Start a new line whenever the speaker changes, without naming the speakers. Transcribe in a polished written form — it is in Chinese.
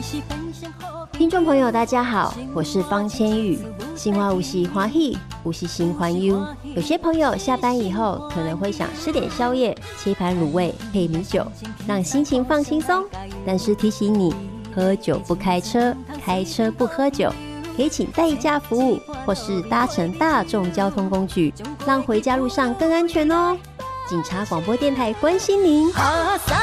听众朋友大家好，我是方千玉。心花有时欢喜，有时心欢忧。有些朋友下班以后可能会想吃点宵夜，切一盘卤味配米酒，让心情放轻松。但是提醒你，喝酒不开车，开车不喝酒。可以请代驾服务，或是搭乘大众交通工具，让回家路上更安全哦。警察广播电台关心您。